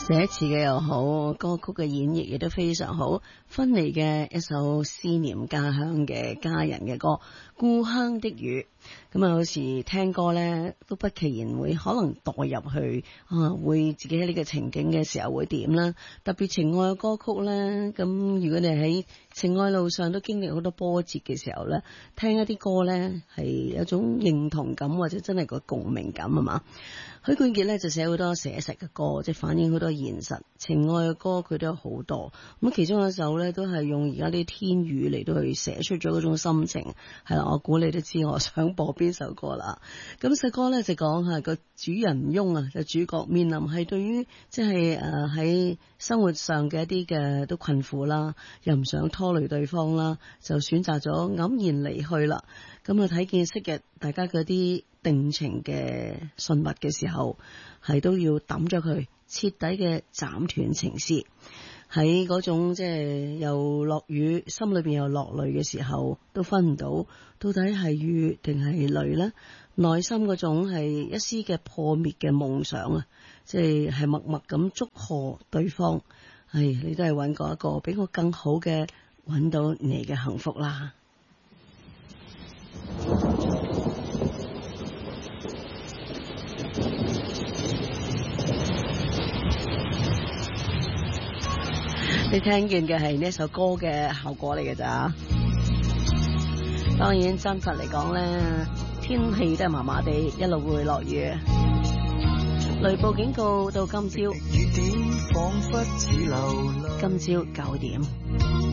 寫詞嘅又好，歌曲嘅演繹亦都非常好。分離嘅一首思念家鄉嘅家人嘅歌《故鄉的雨》，咁啊有時聽歌呢都不期然會可能代入去會自己喺呢個情景嘅時候會點啦。特別情愛嘅歌曲呢，咁如果你喺情愛路上都經歷好多波折嘅時候呢，聽一啲歌呢係有種認同感或者真係個共鳴感啊嘛。許冠傑呢就寫好多寫實嘅歌，即係反映好多現實情愛嘅歌，佢都有好多。咁其中一首呢都係用而家啲天雨嚟到去寫出咗嗰種心情，係啦，我估你都知我想播邊首歌啦。咁首歌呢就講下個主人翁啊，就主角面臨係對於即係喺生活上嘅一啲嘅都困苦啦，又唔想拖累對方啦，就選擇咗黯然離去啦。咁啊睇見昔日大家嗰啲定情嘅信物嘅時候，係都要抌咗佢，徹底嘅斬斷情絲。喺嗰種即係又落雨，心裏邊又落淚嘅時候，都分唔到到底係雨定係淚呢？內心嗰種係一絲嘅破滅嘅夢想啊，即係默默咁祝賀對方。你都係揾過一個比我更好嘅，揾到你嘅幸福啦。你聽見嘅係呢首歌嘅效果嚟嘅咋？當然真實嚟講呢，天氣都係麻麻地，一路會落雨。雷暴警告到今朝，雨點彷彿似流淚。今朝9點。